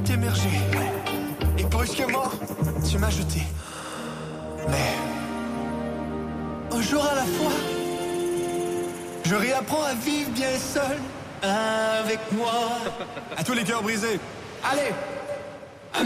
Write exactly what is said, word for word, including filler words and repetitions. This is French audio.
émerger. Et brusquement, tu m'as jeté. Mais un jour à la fois, je réapprends à vivre bien seul avec moi. À tous les cœurs brisés, allez!